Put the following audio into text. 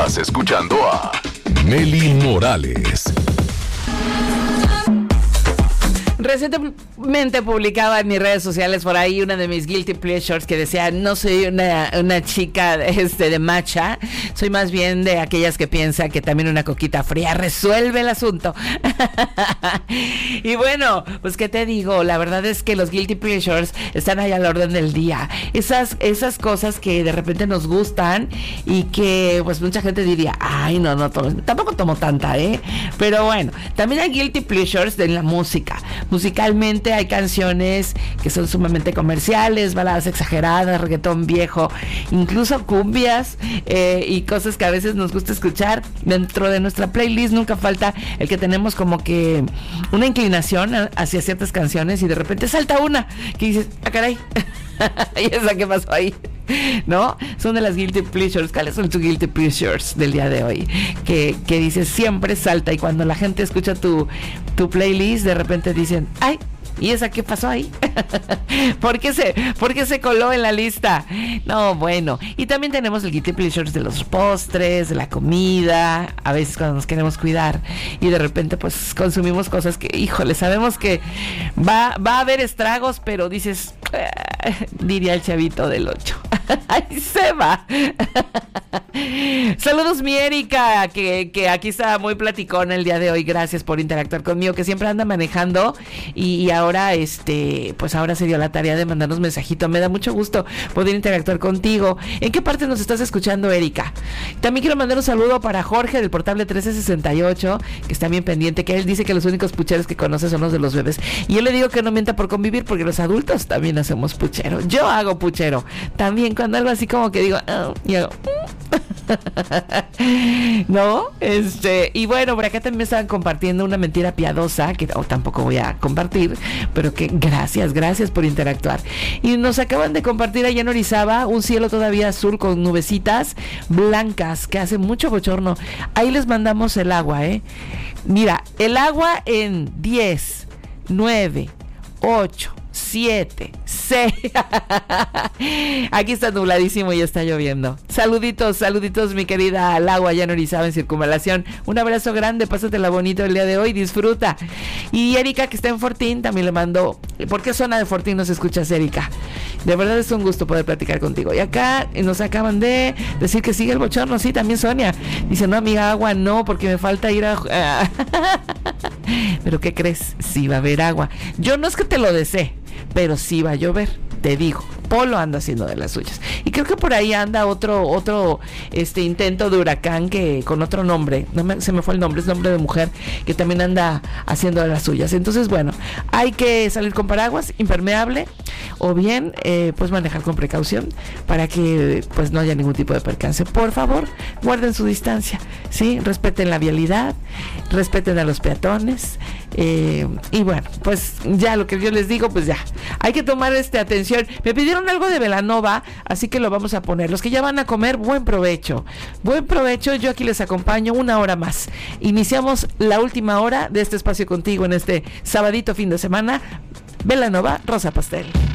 Estás escuchando a Mely Morales. Recientemente publicaba en mis redes sociales por ahí una de mis guilty pleasures que decía: no soy una chica de matcha, soy más bien de aquellas que piensan que también una coquita fría resuelve el asunto. Y bueno, pues qué te digo, la verdad es que los guilty pleasures están ahí a la orden del día. Esas cosas que de repente nos gustan y que pues mucha gente diría: ay, no, tampoco tomo tanta, pero bueno, también hay guilty pleasures de la música. Musicalmente hay canciones que son sumamente comerciales, baladas exageradas, reggaetón viejo, incluso cumbias, y cosas que a veces nos gusta escuchar. Dentro de nuestra playlist nunca falta el que tenemos como que una inclinación hacia ciertas canciones y de repente salta una que dices: ah, caray. ¿Y esa qué pasó ahí? ¿No? Son de las guilty pleasures. ¿Cuáles son tus guilty pleasures del día de hoy? Que dices, siempre salta, y cuando la gente escucha tu playlist, de repente dicen: ay, ¿y esa qué pasó ahí? ¿Por qué se coló en la lista? No, bueno. Y también tenemos el guilty pleasures de los postres, de la comida. A veces cuando nos queremos cuidar y de repente pues consumimos cosas que, híjole, sabemos que va a haber estragos, pero dices, diría el chavito del 8. Ahí se va. Saludos, mi Erika, que aquí está muy platicona el día de hoy. Gracias por interactuar conmigo, que siempre anda manejando y ahora pues ahora se dio la tarea de mandarnos mensajito. Me da mucho gusto poder interactuar contigo. ¿En qué parte nos estás escuchando, Erika? También quiero mandar un saludo para Jorge del portable 1368, que está bien pendiente, que él dice que los únicos pucheros que conoce son los de los bebés. Y yo le digo que no mienta por convivir, porque los adultos también hacemos puchero. Yo hago puchero también, cuando algo así como que digo, y hago ¿no? Y bueno, por acá también me estaban compartiendo una mentira piadosa que tampoco voy a compartir, pero que gracias por interactuar. Y nos acaban de compartir allá en Orizaba un cielo todavía azul con nubecitas blancas, que hace mucho bochorno. Ahí les mandamos el agua, Mira, el agua en 10, 9, 8, 7, 6. Aquí está nubladísimo y está lloviendo. Saluditos, mi querida al agua allá en Orizaba, en Circunvalación. Un abrazo grande, pásatela bonito el día de hoy, disfruta. Y Erika, que está en Fortín, también le mando. ¿Por qué zona de Fortín nos escuchas, Erika? De verdad es un gusto poder platicar contigo. Y acá nos acaban de decir que sigue el bochorno. Sí, también Sonia dice: no, amiga, agua no, porque me falta ir a... ¿Pero qué crees? Sí va a haber agua. Yo no es que te lo desee, pero sí va a llover, te digo. Polo anda haciendo de las suyas. Y creo que por ahí anda otro intento de huracán, que con otro nombre, se me fue el nombre, es nombre de mujer, que también anda haciendo de las suyas. Entonces, bueno, hay que salir con paraguas, impermeable, o bien pues manejar con precaución para que pues no haya ningún tipo de percance. Por favor, guarden su distancia, ¿sí? Respeten la vialidad, respeten a los peatones, y bueno, pues ya lo que yo les digo, pues ya hay que tomar atención. Me pidieron algo de Belanova, así que lo vamos a poner. Los que ya van a comer, buen provecho. Yo aquí les acompaño una hora más. Iniciamos la última hora de este espacio contigo en este sabadito fin de semana. Belanova, Rosa Pastel.